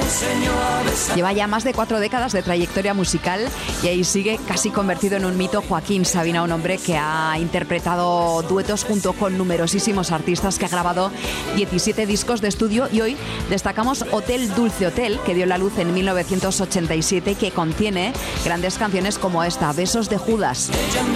Lleva ya más de 4 décadas de trayectoria musical y ahí sigue casi convertido en un mito Joaquín Sabina, un hombre que ha interpretado duetos junto con numerosísimos artistas, que ha grabado 17 discos de estudio y hoy destacamos Hotel Dulce Hotel, que dio la luz en 1987, que contiene grandes canciones como esta, Besos de Judas.